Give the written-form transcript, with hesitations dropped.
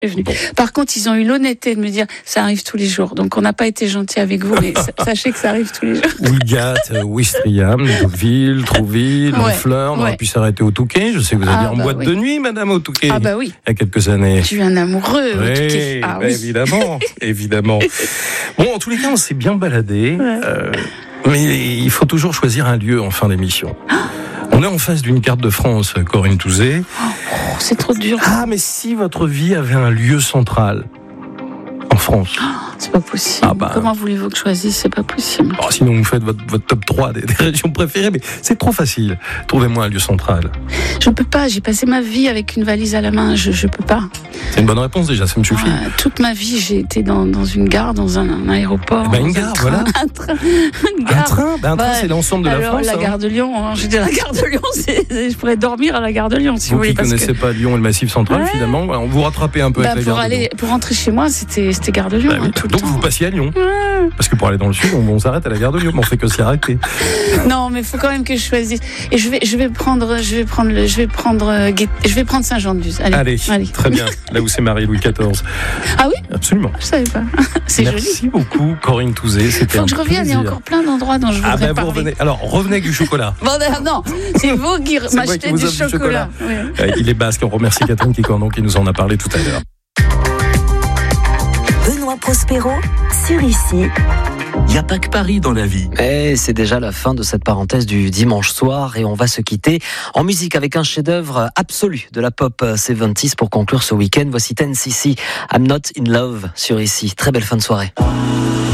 Bon. Par contre, ils ont eu l'honnêteté de me dire ça arrive tous les jours. Donc, on n'a pas été gentil avec vous, mais sachez que ça arrive tous les jours. Oulgat, Ouistreham, Deauville, Trouville, Honfleur, on aurait pu s'arrêter au Touquet. Je sais que vous alliez en boîte de nuit, madame, au Touquet. Ah bah oui. Il y a quelques années. Tu es un amoureux au Touquet. Ah, oui. Évidemment. Bon, en tous les cas, on s'est bien baladé. Mais il faut toujours choisir un lieu en fin d'émission. On est en face d'une carte de France, Corinne Touzé. C'est trop dur. Ah, mais si votre vie avait un lieu central en France. C'est pas possible. Comment voulez-vous que je choisisse? C'est pas possible. Sinon, vous faites votre top 3 des régions préférées, mais c'est trop facile. Trouvez-moi un lieu central. Je peux pas. J'ai passé ma vie avec une valise à la main. Je peux pas. C'est une bonne réponse déjà, ça me suffit. Toute ma vie, j'ai été dans une gare, dans un aéroport. Une gare, voilà. Un train, c'est l'ensemble de la France. La gare de Lyon. J'étais à la gare de Lyon. Je pourrais dormir à la gare de Lyon, si vous voulez. Vous qui connaissez pas Lyon et le Massif Central, finalement, on vous rattrapez un peu avec la gare de Lyon. Pour rentrer chez moi, c'était gare de Lyon. Donc vous passiez à Lyon. Parce que pour aller dans le sud, on s'arrête à la gare de Lyon, mais on fait que s'y arrêter. Non, mais il faut quand même que je choisisse. Et je vais prendre Saint-Jean-de-Luz. Allez, très bien. Là où c'est Marie-Louis XIV. Ah oui? Absolument. Je savais pas. C'est joli. Merci beaucoup, Corinne Touzé. C'était faut que je revienne. Il y a encore plein d'endroits dont je voudrais parler. Revenez. Alors, revenez avec du chocolat. Non, c'est vous qui m'achetez du chocolat. Oui. Il est basque. On remercie Catherine Kikordon qui nous en a parlé tout à l'heure. Benoît Prospero sur Ici. Il n'y a pas que Paris dans la vie. Et c'est déjà la fin de cette parenthèse du dimanche soir et on va se quitter en musique avec un chef-d'œuvre absolu de la pop 70s pour conclure ce week-end. Voici 10cc, I'm Not in Love sur Ici. Très belle fin de soirée.